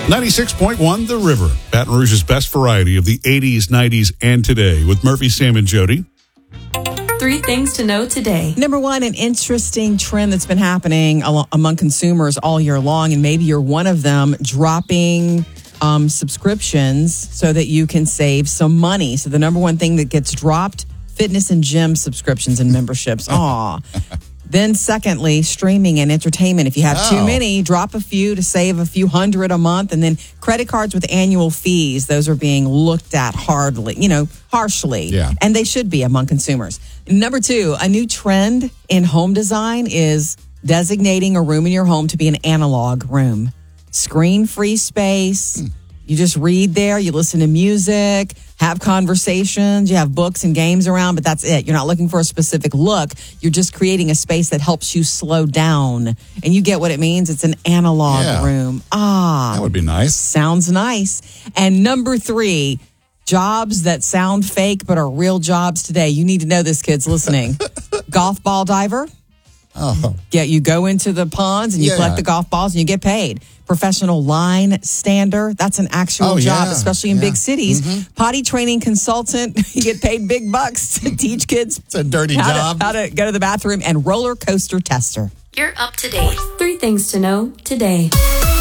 96.1 The River, Baton Rouge's best variety of the 80s, 90s, and today with Murphy, Sam, and Jody. 3 things to know today. Number one, an interesting trend that's been happening among consumers all year long, and maybe you're one of them, dropping subscriptions so that you can save some money. So the number one thing that gets dropped, fitness and gym subscriptions and memberships. Aw. Then secondly, streaming and entertainment. If you have too many, drop a few to save a few hundred a month. And then credit cards with annual fees. Those are being looked at harshly. Yeah. And they should be among consumers. Number 2, a new trend in home design is designating a room in your home to be an analog room. Screen-free space. You just read there, you listen to music, have conversations, you have books and games around, but that's it. You're not looking for a specific look. You're just creating a space that helps you slow down. And you get what it means. It's an analog room. That would be nice. Sounds nice. And number 3, jobs that sound fake but are real jobs today. You need to know this, kids listening. Golf ball diver. Oh. Yeah, you go into the ponds and you collect the golf balls and you get paid. Professional line stander, that's an actual job, especially in big cities. Potty training consultant, you get paid big bucks to teach kids. It's a dirty job. How to go to the bathroom. And roller coaster tester. You're up to date. 3 things to know today.